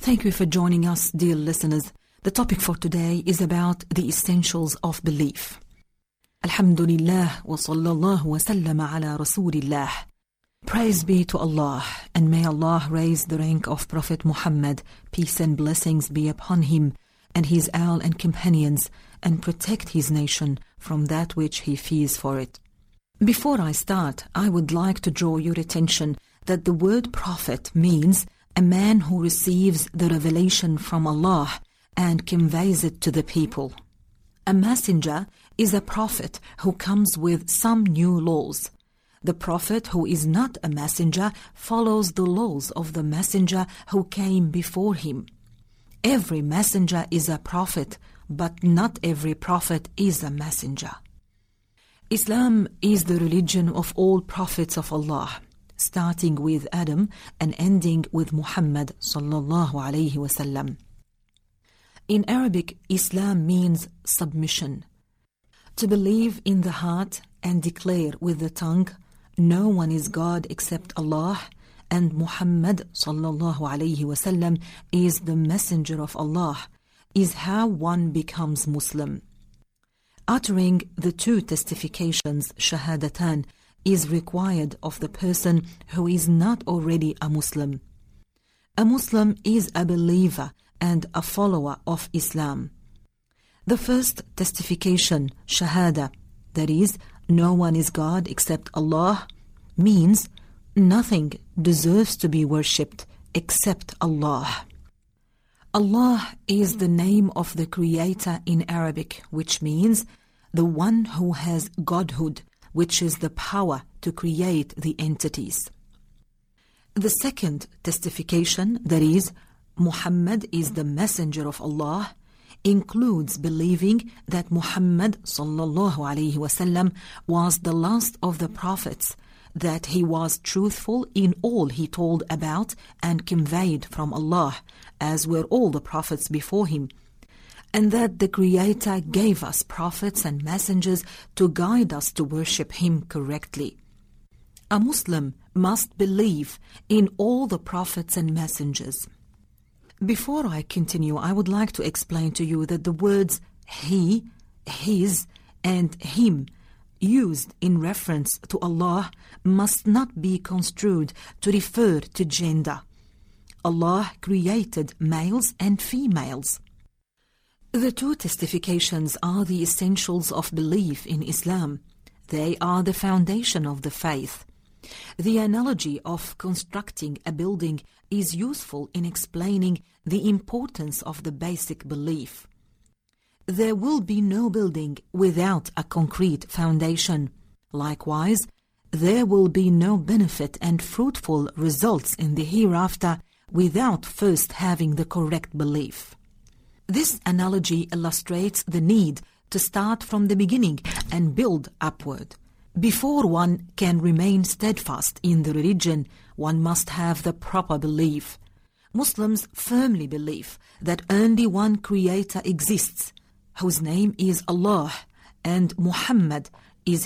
Thank you for joining us, dear listeners. The topic for today is about the essentials of belief. Alhamdulillah wa sallallahu wa sallama ala Rasulillah. Praise be to Allah, and may Allah raise the rank of Prophet Muhammad, peace and blessings be upon him, and his al and companions, and protect his nation from that which he fears for it. Before I start, I would like to draw your attention that the word prophet means a man who receives the revelation from Allah and conveys it to the people. A messenger is a prophet who comes with some new laws. The prophet who is not a messenger follows the laws of the messenger who came before him. Every messenger is a prophet, but not every prophet is a messenger. Islam is the religion of all prophets of Allah, starting with Adam and ending with Muhammad sallallahu alayhi wasallam. In Arabic, Islam means submission. To believe in the heart and declare with the tongue, no one is God except Allah, and Muhammad sallallahu alayhi wasallam is the messenger of Allah, is how one becomes Muslim. Uttering the two testifications, shahadatan, is required of the person who is not already a Muslim. A Muslim is a believer and a follower of Islam. The first testification, shahada, that is, no one is God except Allah, means nothing deserves to be worshipped except Allah. Allah is the name of the Creator in Arabic, which means the one who has godhood, which is the power to create the entities. The second testification, that is, Muhammad is the messenger of Allah, includes believing that Muhammad sallallahu alayhi wasallam was the last of the prophets, that he was truthful in all he told about and conveyed from Allah, as were all the prophets before him, and that the Creator gave us prophets and messengers to guide us to worship him correctly. A Muslim must believe in all the prophets and messengers. Before I continue, I would like to explain to you that the words he, his, and him used in reference to Allah must not be construed to refer to gender. Allah created males and females. The two testifications are the essentials of belief in Islam. They are the foundation of the faith. The analogy of constructing a building is useful in explaining the importance of the basic belief. There will be no building without a concrete foundation. Likewise, there will be no benefit and fruitful results in the hereafter without first having the correct belief. This analogy illustrates the need to start from the beginning and build upward. Before one can remain steadfast in the religion, one must have the proper belief. Muslims firmly believe that only one Creator exists, whose name is Allah, and Muhammad,